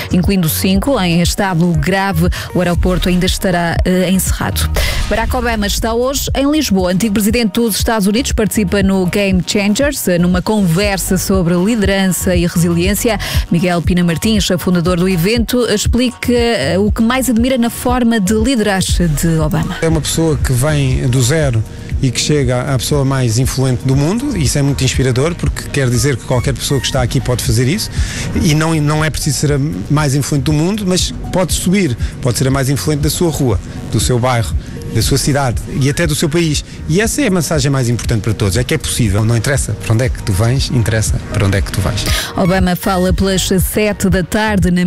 incluindo 5 em estado grave. O aeroporto ainda estará encerrado. Barack Obama está hoje em Lisboa. Antigo presidente dos Estados Unidos participa no Game Changers, numa conversa sobre liderança e resiliência. Miguel Pina Martins, fundador do evento, explica o que mais admira na forma de liderar de Obama. É uma pessoa que vem do zero e que chega à pessoa mais influente do mundo. Isso é muito inspirador, porque quer dizer que qualquer pessoa que está aqui pode fazer isso, e não é preciso ser a mais influente do mundo, mas pode subir, pode ser a mais influente da sua rua, do seu bairro, da sua cidade e até do seu país. E essa é a mensagem mais importante para todos, é que é possível, não interessa para onde é que tu vens, interessa para onde é que tu vais. Obama fala pelas 7 da tarde na